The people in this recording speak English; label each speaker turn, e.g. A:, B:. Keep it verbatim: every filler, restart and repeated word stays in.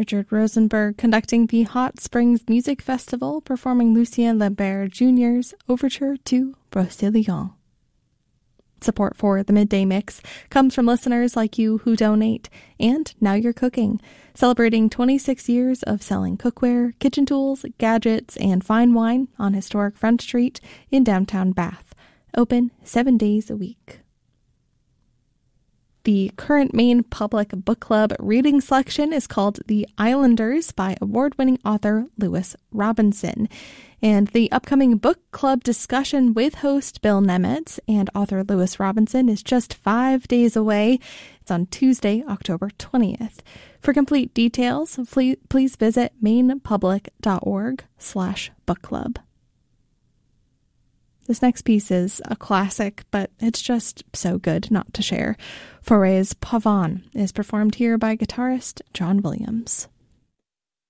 A: Richard Rosenberg conducting the Hot Springs Music Festival, performing Lucien Lambert Junior's Overture to Brocéliande. Support for the Midday Mix comes from listeners like you who donate, and Now You're Cooking, celebrating twenty-six years of selling cookware, kitchen tools, gadgets, and fine wine on historic Front Street in downtown Bath. Open seven days a week. The current Maine Public Book Club reading selection is called The Islanders by award-winning author Lewis Robinson. And the upcoming book club discussion with host Bill Nemetz and author Lewis Robinson is just five days away. It's on Tuesday, October twentieth. For complete details, please visit mainpublic.org slash book club. This next piece is a classic, but it's just so good not to share. Foray's Pavane is performed here by guitarist John Williams.